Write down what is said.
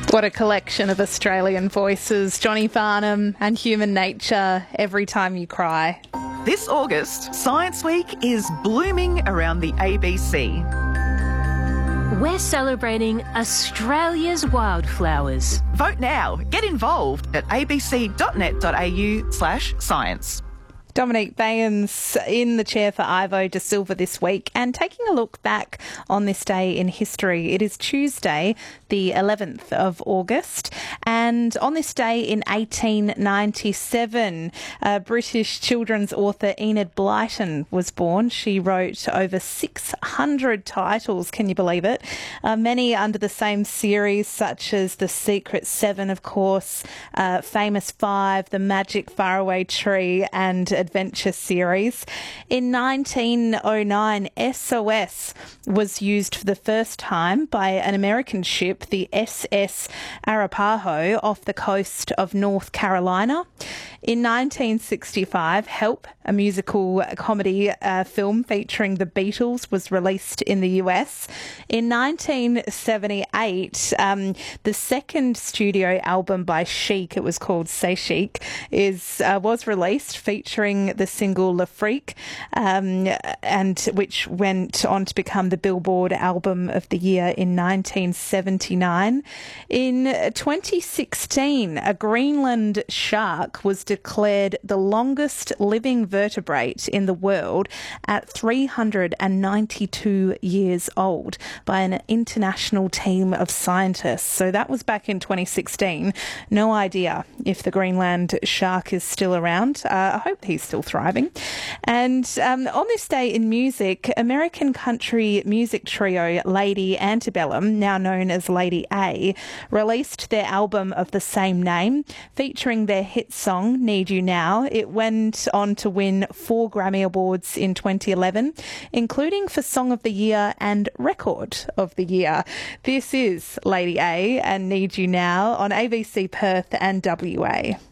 What a collection of Australian voices. Johnny Farnham and Human Nature, Every Time You Cry. This August, Science Week is blooming around the ABC. We're celebrating Australia's wildflowers. Vote now. Get involved at abc.net.au/science. Dominique Bayens in the chair for Ivo De Silva this week, and taking a look back on this day in history. It is Tuesday, the 11th of August, and on this day in 1897, British children's author Enid Blyton was born. She wrote over 600 titles, can you believe it? Many under the same series, such as The Secret Seven, of course, Famous Five, The Magic Faraway Tree, and Adventure series. In 1909, SOS was used for the first time by an American ship, the SS Arapaho, off the coast of North Carolina. In 1965, Help, a musical comedy film featuring the Beatles, was released in the US. In 1978, the second studio album by Chic, it was called Say Chic, was released, featuring the single Le Freak, and which went on to become the Billboard Album of the Year in 1979. In 2016, a Greenland shark was declared the longest living vertebrate in the world at 392 years old by an international team of scientists. So that was back in 2016. No idea if the Greenland shark is still around. I hope he's still thriving. And on this day in music, American country music trio Lady Antebellum, now known as Lady A, released their album of the same name, featuring their hit song Need You Now. It went on to win 4 Grammy Awards in 2011, including for Song of the Year and Record of the Year. This is Lady A and Need You Now on ABC Perth and WA.